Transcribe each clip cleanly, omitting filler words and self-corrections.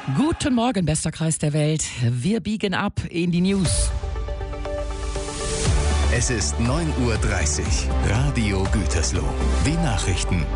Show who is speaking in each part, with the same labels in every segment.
Speaker 1: Guten Morgen, bester Kreis der Welt. Wir biegen ab in die News.
Speaker 2: Es ist 9:30 Uhr. Radio Gütersloh. Die Nachrichten.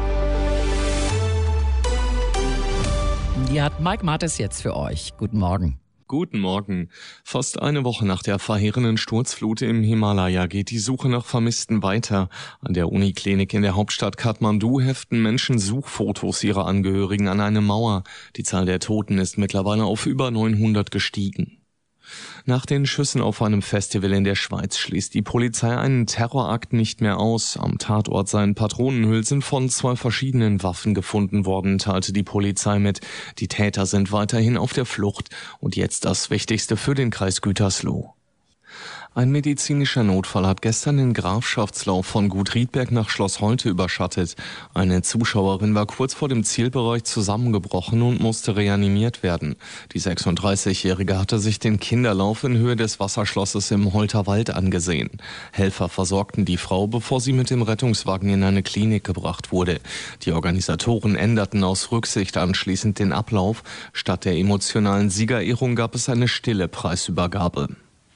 Speaker 1: Die hat Mike Mattes jetzt für euch. Guten Morgen.
Speaker 3: Guten Morgen. Fast eine Woche nach der verheerenden Sturzflut im Himalaya geht die Suche nach Vermissten weiter. An der Uniklinik in der Hauptstadt Kathmandu heften Menschen Suchfotos ihrer Angehörigen an eine Mauer. Die Zahl der Toten ist mittlerweile auf über 900 gestiegen. Nach den Schüssen auf einem Festival in der Schweiz schließt die Polizei einen Terrorakt nicht mehr aus. Am Tatort seien Patronenhülsen von 2 verschiedenen Waffen gefunden worden, teilte die Polizei mit. Die Täter sind weiterhin auf der Flucht. Und jetzt das Wichtigste für den Kreis Gütersloh. Ein medizinischer Notfall hat gestern den Grafschaftslauf von Gut Riedberg nach Schloss Holte überschattet. Eine Zuschauerin war kurz vor dem Zielbereich zusammengebrochen und musste reanimiert werden. Die 36-Jährige hatte sich den Kinderlauf in Höhe des Wasserschlosses im Holter Wald angesehen. Helfer versorgten die Frau, bevor sie mit dem Rettungswagen in eine Klinik gebracht wurde. Die Organisatoren änderten aus Rücksicht anschließend den Ablauf. Statt der emotionalen Siegerehrung gab es eine stille Preisübergabe.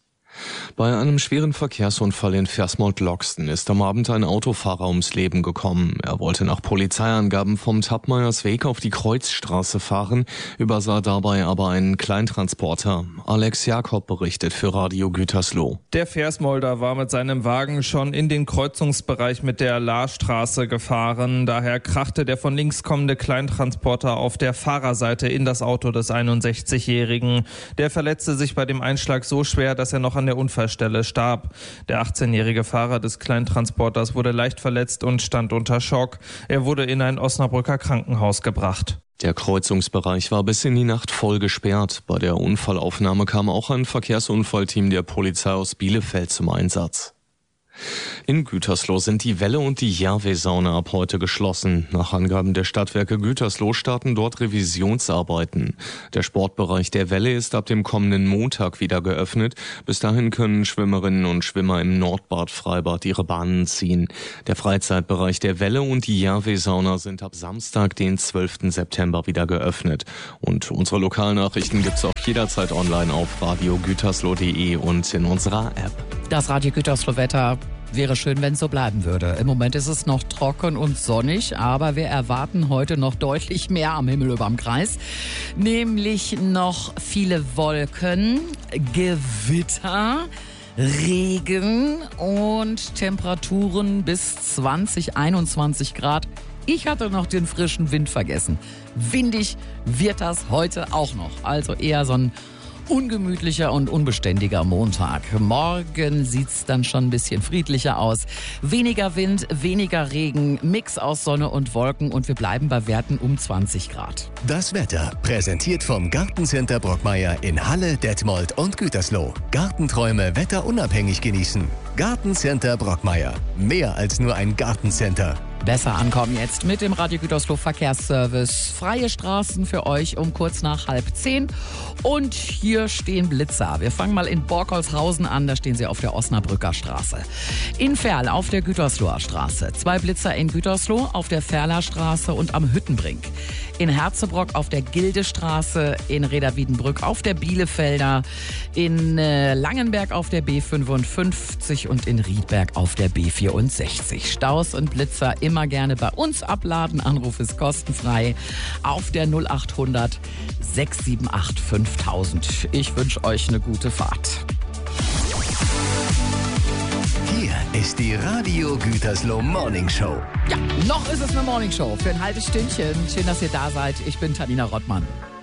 Speaker 3: Bei einem schweren Verkehrsunfall in Versmold-Loxten ist am Abend ein Autofahrer ums Leben gekommen. Er wollte nach Polizeiangaben vom Tappmeiersweg auf die Kreuzstraße fahren, übersah dabei aber einen Kleintransporter. Alex Jakob berichtet für Radio Gütersloh.
Speaker 4: Der Versmolder war mit seinem Wagen schon in den Kreuzungsbereich mit der Lahrstraße gefahren. Daher krachte der von links kommende Kleintransporter auf der Fahrerseite in das Auto des 61-Jährigen. Der verletzte sich bei dem Einschlag so schwer, dass er noch an der Unfallstelle starb. Der 18-jährige Fahrer des Kleintransporters wurde leicht verletzt und stand unter Schock. Er wurde in ein Osnabrücker Krankenhaus gebracht.
Speaker 3: Der Kreuzungsbereich war bis in die Nacht voll gesperrt. Bei der Unfallaufnahme kam auch ein Verkehrsunfallteam der Polizei aus Bielefeld zum Einsatz. In Gütersloh sind die Welle und die Järve-Sauna ab heute geschlossen. Nach Angaben der Stadtwerke Gütersloh starten dort Revisionsarbeiten. Der Sportbereich der Welle ist ab dem kommenden Montag wieder geöffnet. Bis dahin können Schwimmerinnen und Schwimmer im Nordbad-Freibad ihre Bahnen ziehen. Der Freizeitbereich der Welle und die Järve-Sauna sind ab Samstag, den 12. September wieder geöffnet. Und unsere Lokalnachrichten gibt's auch jederzeit online auf radiogütersloh.de und in unserer App.
Speaker 1: Das Radio Gütersloh-Wetter wäre schön, wenn es so bleiben würde. Im Moment ist es noch trocken und sonnig, aber wir erwarten heute noch deutlich mehr am Himmel überm Kreis. Nämlich noch viele Wolken, Gewitter, Regen und Temperaturen bis 20, 21 Grad. Ich hatte noch den frischen Wind vergessen. Windig wird das heute auch noch. Also eher so ein ungemütlicher und unbeständiger Montag. Morgen sieht's dann schon ein bisschen friedlicher aus. Weniger Wind, weniger Regen, Mix aus Sonne und Wolken und wir bleiben bei Werten um 20 Grad.
Speaker 2: Das Wetter präsentiert vom Gartencenter Brockmeier in Halle, Detmold und Gütersloh. Gartenträume wetterunabhängig genießen. Gartencenter Brockmeier. Mehr als nur ein Gartencenter.
Speaker 1: Besser ankommen jetzt mit dem Radio Gütersloh Verkehrsservice. Freie Straßen für euch um kurz nach 9:30. Und hier stehen Blitzer. Wir fangen mal in Borkholzhausen an, da stehen sie auf der Osnabrücker Straße. In Verl auf der Gütersloher Straße. 2 Blitzer in Gütersloh auf der Verler Straße und am Hüttenbrink. In Herzebrock auf der Gildestraße, in Reda-Wiedenbrück auf der Bielefelder, in Langenberg auf der B55 und in Riedberg auf der B64. Staus und Blitzer immer gerne bei uns abladen. Anruf ist kostenfrei auf der 0800 678 5000. Ich wünsche euch eine gute Fahrt.
Speaker 2: Hier ist die Radio Gütersloh Morning Show.
Speaker 1: Ja, noch ist es eine Morning Show für ein halbes Stündchen. Schön, dass ihr da seid. Ich bin Tanina Rottmann.